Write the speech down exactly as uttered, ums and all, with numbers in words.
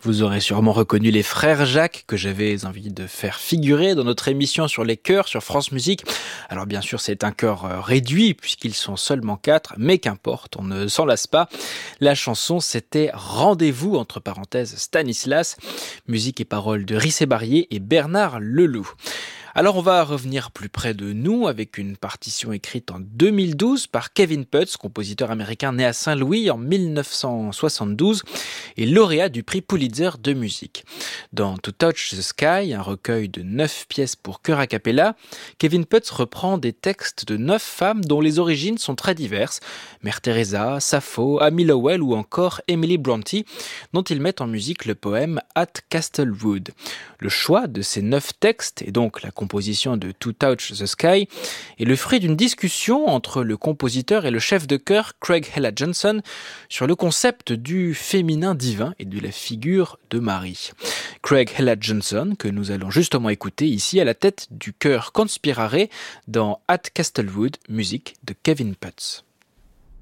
Vous aurez sûrement reconnu les frères Jacques que j'avais envie de faire figurer dans notre émission sur les chœurs sur France Musique. Alors bien sûr, c'est un chœur réduit puisqu'ils sont seulement quatre, mais qu'importe, on ne s'en lasse pas. La chanson, c'était Rendez-vous, entre parenthèses Stanislas, musique et paroles de Rissé Barrier et Bernard Leloup. Alors on va revenir plus près de nous avec une partition écrite en deux mille douze par Kevin Putz, compositeur américain né à Saint-Louis en mille neuf cent soixante-douze et lauréat du prix Pulitzer de musique. Dans To Touch the Sky, un recueil de neuf pièces pour chœur a cappella, Kevin Putz reprend des textes de neuf femmes dont les origines sont très diverses, Mère Teresa, Sappho, Amy Lowell ou encore Emily Brontë, dont il met en musique le poème At Castlewood. Le choix de ces neuf textes et donc la composition de To Touch the Sky est le fruit d'une discussion entre le compositeur et le chef de chœur Craig Hella Johnson sur le concept du féminin divin et de la figure de Marie. Craig Hella Johnson, que nous allons justement écouter ici à la tête du chœur Conspirare dans At Castlewood, musique de Kevin Putz.